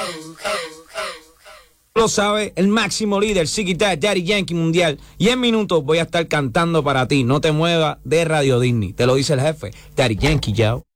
Lo sabe el máximo líder, Chiquita, Daddy Yankee Mundial. Y en minutos voy a estar cantando para ti. No te muevas de Radio Disney. Te lo dice el jefe, Daddy Yankee, yo.